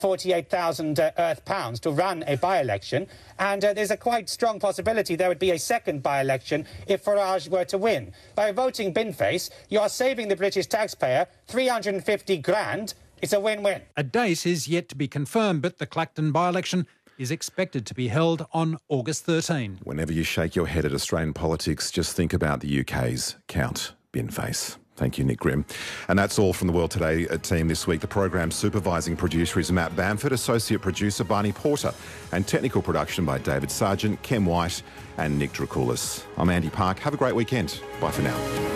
48,000 Earth pounds to run a by-election, and there's a quite strong possibility there would be a second by-election if Farage were to win. By voting Binface, you are saving the British taxpayer 350 grand. It's a win-win. A date is yet to be confirmed, but the Clacton by-election is expected to be held on August 13. Whenever you shake your head at Australian politics, just think about the UK's Count Binface. Thank you, Nick Grimm. And that's all from the World Today team this week. The program's supervising producer is Matt Bamford, associate producer Barney Porter, and technical production by David Sargent, Ken White and Nick Dracoulis. I'm Andy Park. Have a great weekend. Bye for now.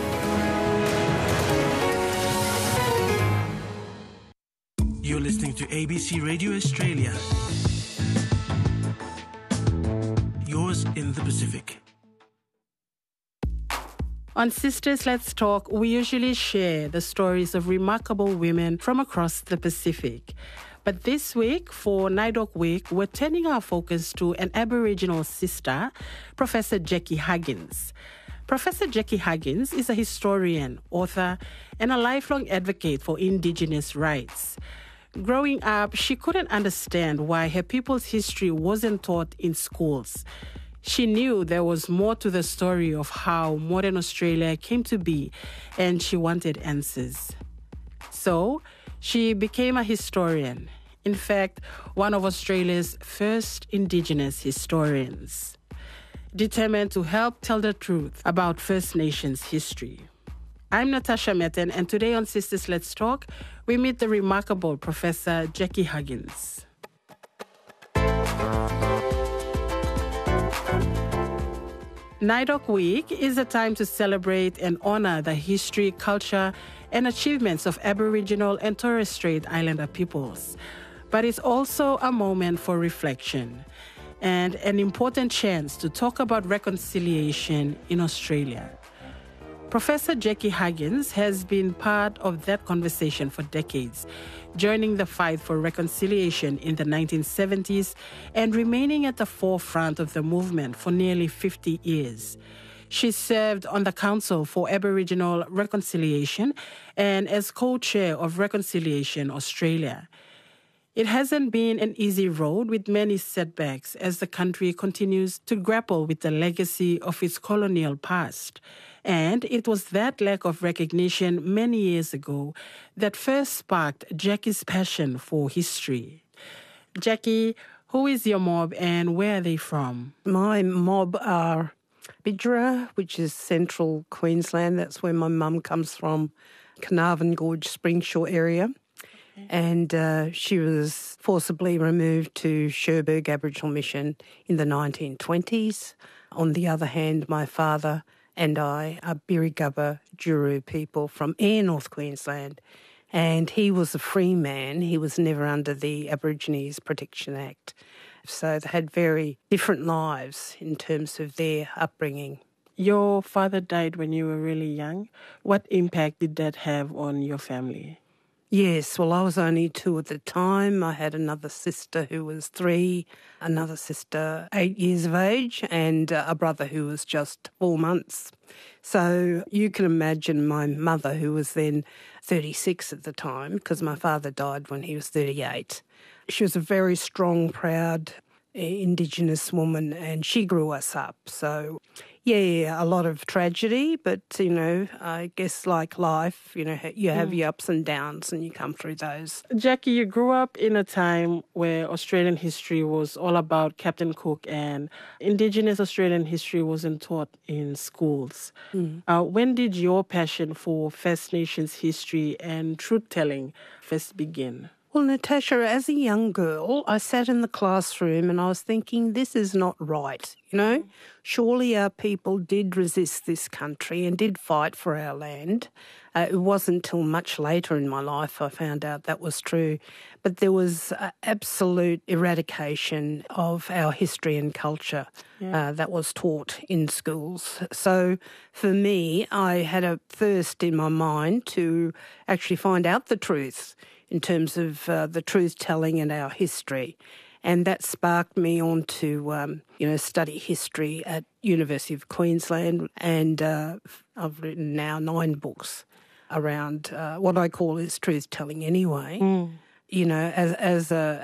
You're listening to ABC Radio Australia. Yours in the Pacific. On Sisters Let's Talk, we usually share the stories of remarkable women from across the Pacific. But this week, for NAIDOC Week, we're turning our focus to an Aboriginal sister, Professor Jackie Huggins. Professor Jackie Huggins is a historian, author, and a lifelong advocate for Indigenous rights. Growing up, she couldn't understand why her people's history wasn't taught in schools. She knew there was more to the story of how modern Australia came to be, and she wanted answers. So, she became a historian. In fact, one of Australia's first Indigenous historians, determined to help tell the truth about First Nations history. I'm Natasha Metten, and today on Sisters Let's Talk, we meet the remarkable Professor Jackie Huggins. NAIDOC Week is a time to celebrate and honour the history, culture and achievements of Aboriginal and Torres Strait Islander peoples. But it's also a moment for reflection and an important chance to talk about reconciliation in Australia. Professor Jackie Huggins has been part of that conversation for decades, joining the fight for reconciliation in the 1970s and remaining at the forefront of the movement for nearly 50 years. She served on the Council for Aboriginal Reconciliation and as co-chair of Reconciliation Australia. It hasn't been an easy road with many setbacks as the country continues to grapple with the legacy of its colonial past. And it was that lack of recognition many years ago that first sparked Jackie's passion for history. Jackie, who is your mob and where are they from? My mob are Bidra, which is central Queensland. That's where my mum comes from, Carnarvon Gorge, Springshaw area. And she was forcibly removed to Cherbourg Aboriginal Mission in the 1920s. On the other hand, my father and I are Birigubba Juru people from Ayr, North Queensland. And he was a free man. He was never under the Aborigines Protection Act. So they had very different lives in terms of their upbringing. Your father died when you were really young. What impact did that have on your family? Yes, well, I was only 2 at the time. I had another sister who was 3, another sister 8 years of age, and a brother who was just 4 months. So you can imagine my mother, who was then 36 at the time, because my father died when he was 38. She was a very strong, proud Indigenous woman, and she grew us up. So, yeah, a lot of tragedy, but, you know, I guess like life, you know, you have your ups and downs and you come through those. Jackie, you grew up in a time where Australian history was all about Captain Cook and Indigenous Australian history wasn't taught in schools. When did your passion for First Nations history and truth-telling first begin? Well, Natasha, as a young girl, I sat in the classroom and I was thinking, this is not right, you know. Surely our people did resist this country and did fight for our land. It wasn't until much later in my life I found out that was true. But there was absolute eradication of our history and culture that was taught in schools. So for me, I had a thirst in my mind to actually find out the truth in terms of the truth-telling and our history. And that sparked me on to, study history at University of Queensland. And I've written now 9 books around what I call is truth-telling anyway. you know, as